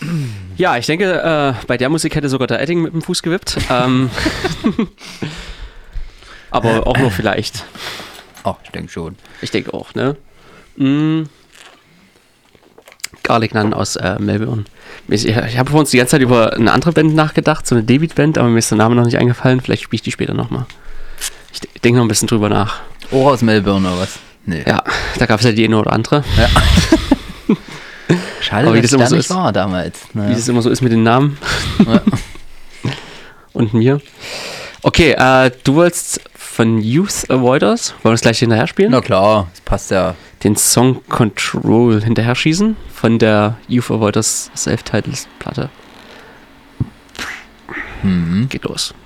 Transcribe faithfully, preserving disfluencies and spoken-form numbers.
Ja, ich denke, äh, bei der Musik hätte sogar der Edding mit dem Fuß gewippt. Ähm, aber auch nur vielleicht. Ach, ich denke schon. Ich denke auch, ne? Mm. Garlic Nun aus äh, Melbourne. Ich, ich habe vor uns die ganze Zeit über eine andere Band nachgedacht, so eine David-Band, aber mir ist der Name noch nicht eingefallen. Vielleicht spiele ich die später nochmal. Ich d- denke noch ein bisschen drüber nach. Oh, aus Melbourne oder was? Nee. Ja, da gab es ja die eine oder andere. Ja. Schade, Aber wie dass das ich immer da so nicht ist. war damals. Naja. Wie das immer so ist mit den Namen. Ja. Und mir. Okay, äh, du wolltest von Youth Avoiders, wollen wir das gleich hinterher spielen? Na klar, das passt ja. Den Song Control hinterher schießen von der Youth Avoiders Self-Titled Platte. Mhm. Geht los.